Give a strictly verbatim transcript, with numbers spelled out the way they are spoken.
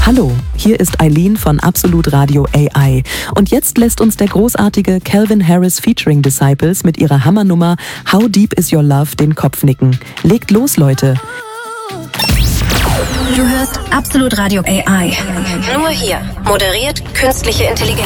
Hallo, hier ist Eileen von Absolut Radio A I. Und jetzt lässt uns der großartige Calvin Harris featuring Disciples mit ihrer Hammernummer How Deep Is Your Love den Kopf nicken. Legt los, Leute. Du hörst Absolut Radio A I. Nur hier. Moderiert künstliche Intelligenz.